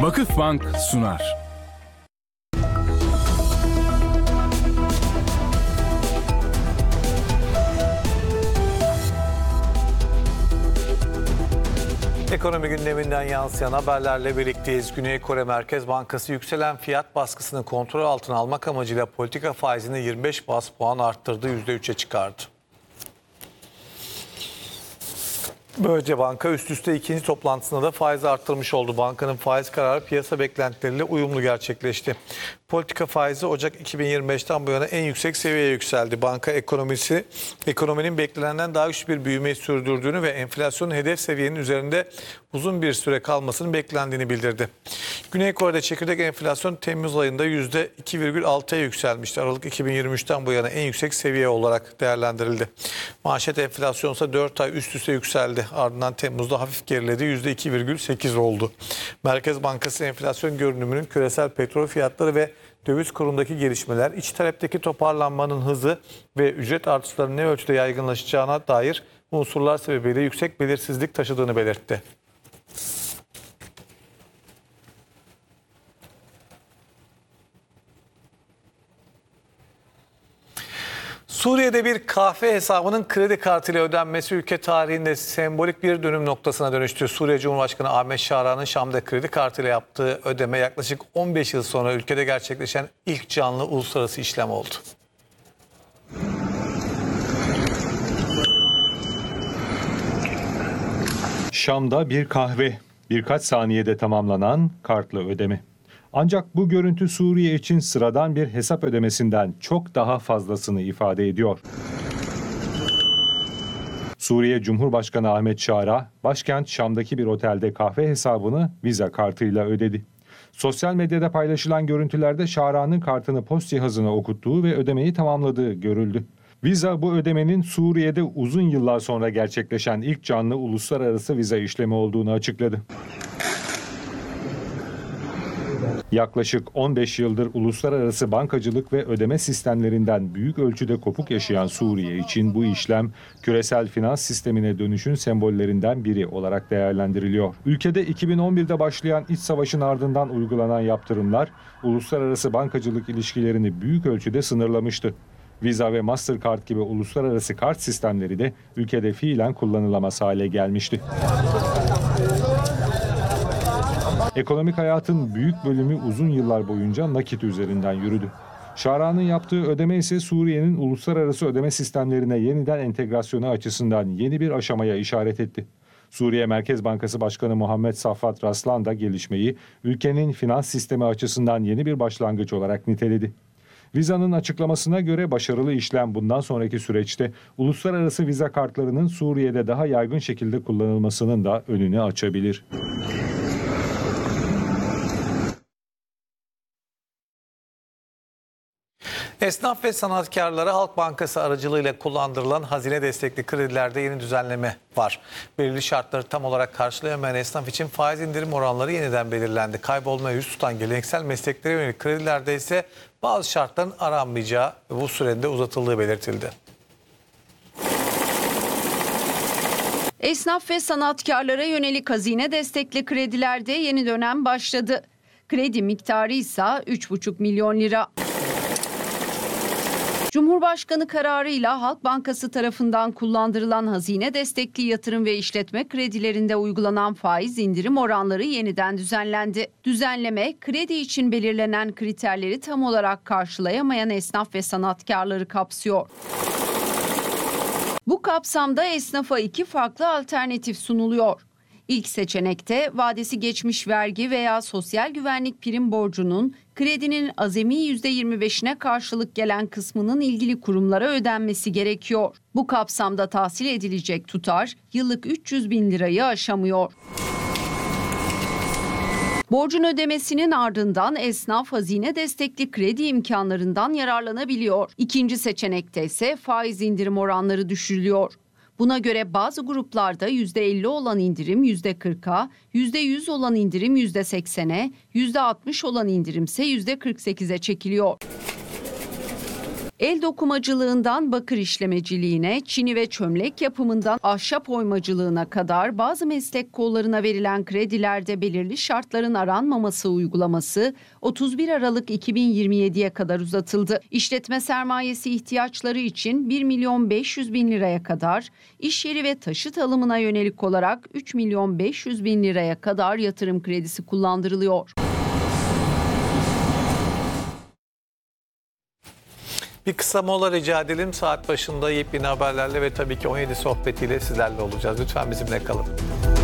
Vakıfbank sunar. Ekonomi gündeminden yansıyan haberlerle birlikteyiz. Güney Kore Merkez Bankası yükselen fiyat baskısını kontrol altına almak amacıyla politika faizini 25 bas puan arttırdı, %3'e çıkardı. Böylece banka üst üste ikinci toplantısında da faiz arttırmış oldu. Bankanın faiz kararı piyasa beklentileriyle uyumlu gerçekleşti. Politika faizi Ocak 2025'ten bu yana en yüksek seviyeye yükseldi. Banka ekonominin beklenenden daha güçlü bir büyümeyi sürdürdüğünü ve enflasyonun hedef seviyenin üzerinde uzun bir süre kalmasının beklendiğini bildirdi. Güney Kore'de çekirdek enflasyon Temmuz ayında %2,6'ya yükselmişti. Aralık 2023'ten bu yana en yüksek seviye olarak değerlendirildi. Manşet enflasyon ise 4 ay üst üste yükseldi. Ardından Temmuz'da hafif geriledi, %2,8 oldu. Merkez Bankası enflasyon görünümünün küresel petrol fiyatları ve döviz kurundaki gelişmeler, iç talepteki toparlanmanın hızı ve ücret artışlarının ne ölçüde yaygınlaşacağına dair unsurlar sebebiyle yüksek belirsizlik taşıdığını belirtti. Suriye'de bir kahve hesabının kredi kartıyla ödenmesi ülke tarihinde sembolik bir dönüm noktasına dönüştü. Suriye Cumhurbaşkanı Ahmet Şara'nın Şam'da kredi kartıyla yaptığı ödeme yaklaşık 15 yıl sonra ülkede gerçekleşen ilk canlı uluslararası işlem oldu. Şam'da bir kahve, birkaç saniyede tamamlanan kartla ödeme. Ancak bu görüntü Suriye için sıradan bir hesap ödemesinden çok daha fazlasını ifade ediyor. Suriye Cumhurbaşkanı Ahmet Şara, başkent Şam'daki bir otelde kahve hesabını Visa kartıyla ödedi. Sosyal medyada paylaşılan görüntülerde Şara'nın kartını post cihazına okuttuğu ve ödemeyi tamamladığı görüldü. Visa bu ödemenin Suriye'de uzun yıllar sonra gerçekleşen ilk canlı uluslararası viza işlemi olduğunu açıkladı. Yaklaşık 15 yıldır uluslararası bankacılık ve ödeme sistemlerinden büyük ölçüde kopuk yaşayan Suriye için bu işlem küresel finans sistemine dönüşün sembollerinden biri olarak değerlendiriliyor. Ülkede 2011'de başlayan iç savaşın ardından uygulanan yaptırımlar uluslararası bankacılık ilişkilerini büyük ölçüde sınırlamıştı. Visa ve Mastercard gibi uluslararası kart sistemleri de ülkede fiilen kullanılamaz hale gelmişti. Ekonomik hayatın büyük bölümü uzun yıllar boyunca nakit üzerinden yürüdü. Şara'nın yaptığı ödeme ise Suriye'nin uluslararası ödeme sistemlerine yeniden entegrasyonu açısından yeni bir aşamaya işaret etti. Suriye Merkez Bankası Başkanı Muhammed Saffat Raslan da gelişmeyi ülkenin finans sistemi açısından yeni bir başlangıç olarak niteledi. Visa'nın açıklamasına göre başarılı işlem bundan sonraki süreçte uluslararası viza kartlarının Suriye'de daha yaygın şekilde kullanılmasının da önünü açabilir. Esnaf ve sanatkarlara Halk Bankası aracılığıyla kullandırılan hazine destekli kredilerde yeni düzenleme var. Belirli şartları tam olarak karşılayamayan esnaf için faiz indirim oranları yeniden belirlendi. Kaybolmaya yüz tutan geleneksel mesleklere yönelik kredilerde ise bazı şartların aranmayacağı ve bu sürede uzatıldığı belirtildi. Esnaf ve sanatkarlara yönelik hazine destekli kredilerde yeni dönem başladı. Kredi miktarı ise 3,5 milyon lira. Cumhurbaşkanı kararıyla Halk Bankası tarafından kullandırılan hazine destekli yatırım ve işletme kredilerinde uygulanan faiz indirim oranları yeniden düzenlendi. Düzenleme, kredi için belirlenen kriterleri tam olarak karşılayamayan esnaf ve sanatkarları kapsıyor. Bu kapsamda esnafa 2 farklı alternatif sunuluyor. İlk seçenekte vadesi geçmiş vergi veya sosyal güvenlik prim borcunun kredinin azami %25'ine karşılık gelen kısmının ilgili kurumlara ödenmesi gerekiyor. Bu kapsamda tahsil edilecek tutar yıllık 300 bin lirayı aşamıyor. Borcun ödemesinin ardından esnaf hazine destekli kredi imkanlarından yararlanabiliyor. İkinci seçenekte ise faiz indirim oranları düşürülüyor. Buna göre bazı gruplarda %50 olan indirim %40'a, %100 olan indirim %80'e, %60 olan indirimse %48'e çekiliyor. El dokumacılığından bakır işlemeciliğine, çini ve çömlek yapımından ahşap oymacılığına kadar bazı meslek kollarına verilen kredilerde belirli şartların aranmaması uygulaması 31 Aralık 2027'ye kadar uzatıldı. İşletme sermayesi ihtiyaçları için 1.500.000 liraya kadar, iş yeri ve taşıt alımına yönelik olarak 3.500.000 liraya kadar yatırım kredisi kullandırılıyor. Bir kısa mola rica edelim. Saat başında yepyeni haberlerle ve tabii ki 17 sohbetiyle sizlerle olacağız. Lütfen bizimle kalın.